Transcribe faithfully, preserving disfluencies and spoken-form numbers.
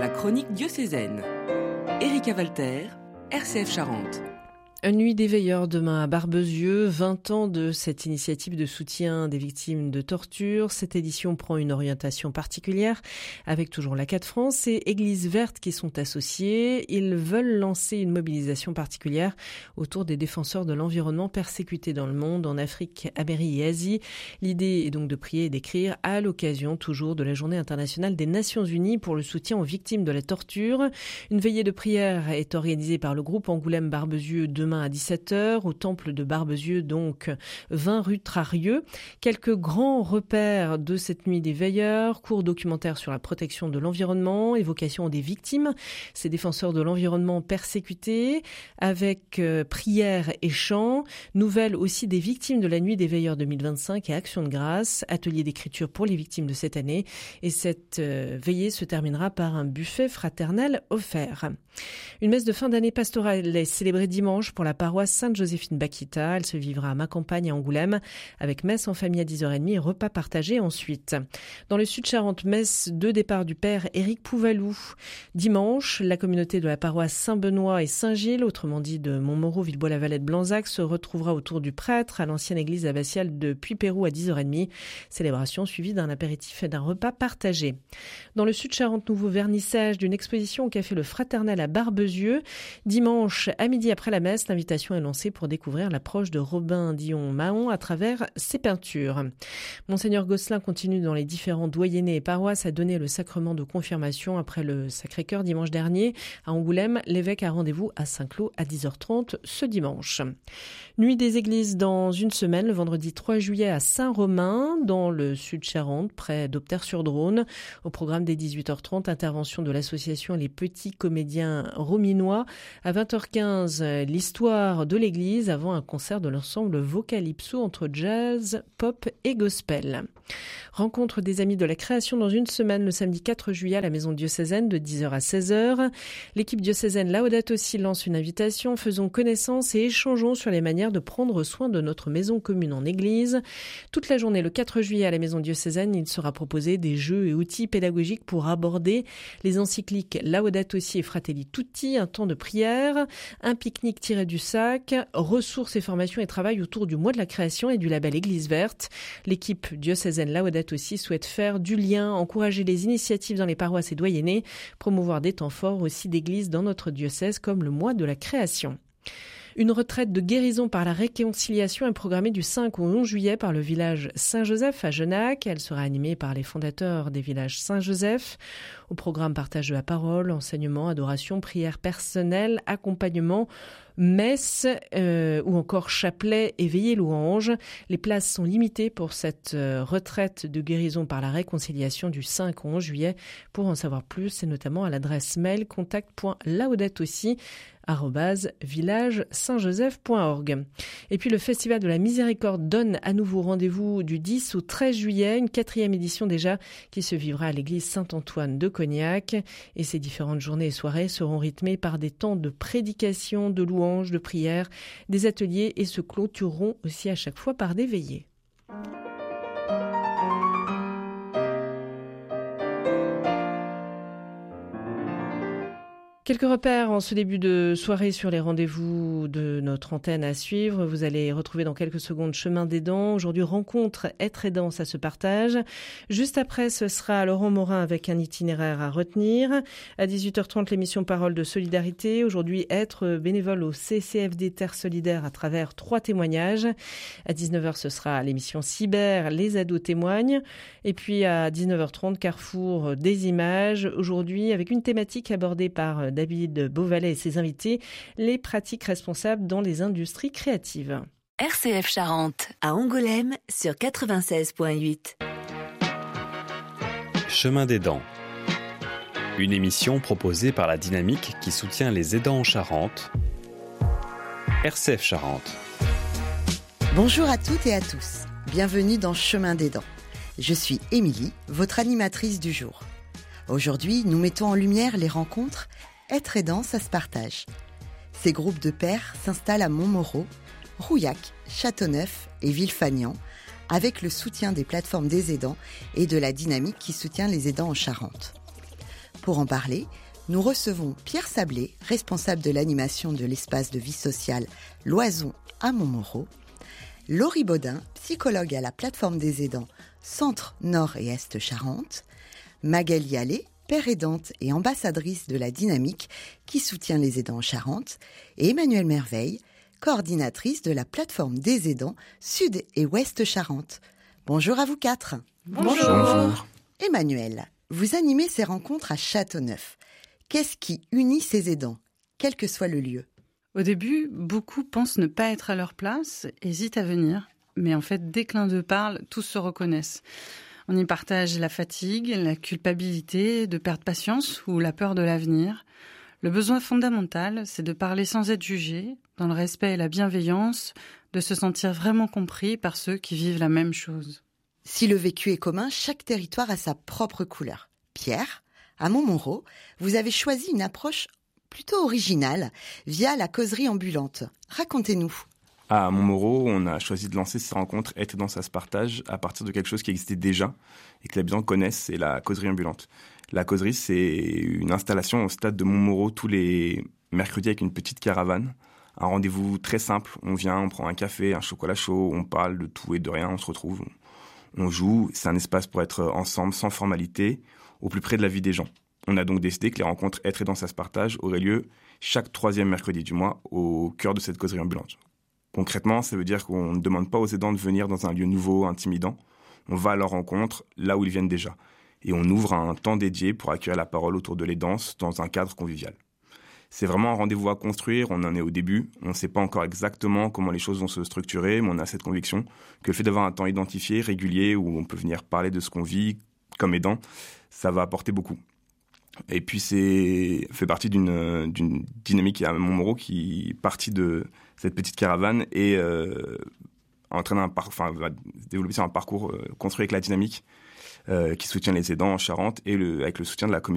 La chronique diocésaine. Erika Walter, R C F Charente. Nuit des veilleurs demain à Barbezieux, vingt ans de cette initiative de soutien des victimes de torture. Cette édition prend une orientation particulière avec toujours la C A D France et Église Verte qui sont associés. Ils veulent lancer une mobilisation particulière autour des défenseurs de l'environnement persécutés dans le monde, en Afrique, Amérique et Asie. L'idée est donc de prier et d'écrire à l'occasion toujours de la Journée internationale des Nations Unies pour le soutien aux victimes de la torture. Une veillée de prière est organisée par le groupe Angoulême-Barbezieux demain à dix-sept heures au temple de Barbezieux, donc vingt rue Trarieux. Quelques grands repères de cette nuit des veilleurs, cours documentaire sur la protection de l'environnement, évocation des victimes, ces défenseurs de l'environnement persécutés, avec euh, prières et chants, nouvelles aussi des victimes de la nuit des veilleurs deux mille vingt-cinq et Action de grâce, atelier d'écriture pour les victimes de cette année. Et cette euh, veillée se terminera par un buffet fraternel offert. Une messe de fin d'année pastorale est célébrée dimanche pour la paroisse Sainte-Joséphine-Bakita. Elle se vivra à Macampagne à Angoulême avec messe en famille à dix heures trente et repas partagés ensuite. Dans le Sud-Charente, messe de départ du père Éric Pouvalou. Dimanche, la communauté de la paroisse Saint-Benoît et Saint-Gilles, autrement dit de Montmoreau, Villebois-la-Valette, Blanzac, se retrouvera autour du prêtre à l'ancienne église abbatiale de Puypérou à dix heures trente. Célébration suivie d'un apéritif et d'un repas partagé. Dans le Sud-Charente, nouveau vernissage d'une exposition au café Le Fraternel à Barbezieux. Dimanche, à midi après la messe, l'invitation est lancée pour découvrir l'approche de Robin Dion-Mahon à travers ses peintures. Monseigneur Gosselin continue dans les différents doyennés et paroisses à donner le sacrement de confirmation après le Sacré-Cœur dimanche dernier. À Angoulême, l'évêque a rendez-vous à Saint-Cloud à dix heures trente ce dimanche. Nuit des églises dans une semaine, le vendredi trois juillet à Saint-Romain, dans le Sud-Charente, près d'Opter-sur-Dronne. Au programme des dix-huit heures trente, intervention de l'association Les Petits Comédiens Rominois. À vingt heures quinze, l'histoire de l'église avant un concert de l'ensemble Vocalypso entre jazz, pop et gospel. Rencontre des amis de la création dans une semaine le samedi quatre juillet à la maison diocésaine de dix heures à seize heures. L'équipe diocésaine Laudato Si lance une invitation. Faisons connaissance et échangeons sur les manières de prendre soin de notre maison commune en église. Toute la journée le quatre juillet à la maison diocésaine, il sera proposé des jeux et outils pédagogiques pour aborder les encycliques Laudato Si et Fratelli Tutti, un temps de prière, un pique-nique tiré du sac, ressources et formations et travail autour du mois de la création et du label Église Verte. L'équipe diocésaine Laudato Si souhaite faire du lien, encourager les initiatives dans les paroisses et doyennés, promouvoir des temps forts aussi d'église dans notre diocèse comme le mois de la création. Une retraite de guérison par la réconciliation est programmée du cinq au onze juillet par le village Saint-Joseph à Genac. Elle sera animée par les fondateurs des villages Saint-Joseph. Au programme partage de la parole, enseignement, adoration, prière personnelle, accompagnement, messe euh, ou encore chapelet et veillée louange. Les places sont limitées pour cette euh, retraite de guérison par la réconciliation du cinq au onze juillet. Pour en savoir plus, c'est notamment à l'adresse mail contact point laudatossi arobase village saint joseph point org. Et puis le Festival de la Miséricorde donne à nouveau rendez-vous du dix au treize juillet, une quatrième édition déjà qui se vivra à l'église Saint-Antoine de Cognac. Et ces différentes journées et soirées seront rythmées par des temps de prédication, de louange, de prière, des ateliers et se clôtureront aussi à chaque fois par des veillées. Quelques repères en ce début de soirée sur les rendez-vous de notre antenne à suivre. Vous allez retrouver dans quelques secondes Chemin d'Aidant. Aujourd'hui, rencontre Être aidant, ça se partage. Juste après, ce sera Laurent Morin avec un itinéraire à retenir. À dix-huit heures trente, l'émission Parole de solidarité. Aujourd'hui, être bénévole au C C F D Terre Solidaire à travers trois témoignages. À dix-neuf heures, ce sera l'émission Cyber, les ados témoignent. Et puis à dix-neuf heures trente, Carrefour des images. Aujourd'hui, avec une thématique abordée par David Beauvalet et ses invités, les pratiques responsables dans les industries créatives. R C F Charente, à Angoulême, sur quatre-vingt-seize virgule huit. Chemin d'aidant. Une émission proposée par la Dynamique qui soutient les aidants en Charente. R C F Charente. Bonjour à toutes et à tous. Bienvenue dans Chemin d'aidant. Je suis Émilie, votre animatrice du jour. Aujourd'hui, nous mettons en lumière les rencontres Être aidant, ça se partage. Ces groupes de pairs s'installent à Montmoreau, Rouillac, Châteauneuf et Villefagnan, avec le soutien des plateformes des aidants et de la Dynamique qui soutient les aidants en Charente. Pour en parler, nous recevons Pierre Sablé, responsable de l'animation de l'espace de vie sociale L'Oison à Montmoreau, Laurie Baudin, psychologue à la plateforme des aidants Centre Nord et Est Charente, Magali Allais, père aidante et ambassadrice de la dynamique qui soutient les aidants en Charente, et Emmanuelle Merveille, coordinatrice de la plateforme des aidants Sud et Ouest Charente. Bonjour à vous quatre. Bonjour. Bonjour. Emmanuelle, vous animez ces rencontres à Châteauneuf. Qu'est-ce qui unit ces aidants, quel que soit le lieu ? Au début, beaucoup pensent ne pas être à leur place, hésitent à venir. Mais en fait, dès que l'un d'eux parle, tous se reconnaissent. On y partage la fatigue, la culpabilité de perdre patience ou la peur de l'avenir. Le besoin fondamental, c'est de parler sans être jugé, dans le respect et la bienveillance, de se sentir vraiment compris par ceux qui vivent la même chose. Si le vécu est commun, chaque territoire a sa propre couleur. Pierre, à Montmoreau, vous avez choisi une approche plutôt originale via la causerie ambulante. Racontez-nous. À Montmoreau, on a choisi de lancer ces rencontres Être aidant, ça se partage à partir de quelque chose qui existait déjà et que les habitants connaissent, c'est la causerie ambulante. La causerie, c'est une installation au stade de Montmoreau tous les mercredis avec une petite caravane. Un rendez-vous très simple, on vient, on prend un café, un chocolat chaud, on parle de tout et de rien, on se retrouve, on joue. C'est un espace pour être ensemble, sans formalité, au plus près de la vie des gens. On a donc décidé que les rencontres Être aidant, ça se partage auraient lieu chaque troisième mercredi du mois au cœur de cette causerie ambulante. Concrètement, ça veut dire qu'on ne demande pas aux aidants de venir dans un lieu nouveau, intimidant. On va à leur rencontre là où ils viennent déjà. Et on ouvre un temps dédié pour accueillir la parole autour de l'aidance dans un cadre convivial. C'est vraiment un rendez-vous à construire, on en est au début. On ne sait pas encore exactement comment les choses vont se structurer, mais on a cette conviction que le fait d'avoir un temps identifié, régulier, où on peut venir parler de ce qu'on vit comme aidant, ça va apporter beaucoup. Et puis c'est fait partie d'une, d'une dynamique à Montmoreau qui est partie de cette petite caravane et euh, entraîne un par, enfin, va développer sur un parcours euh, construit avec la dynamique euh, qui soutient les aidants en Charente et le, avec le soutien de la commission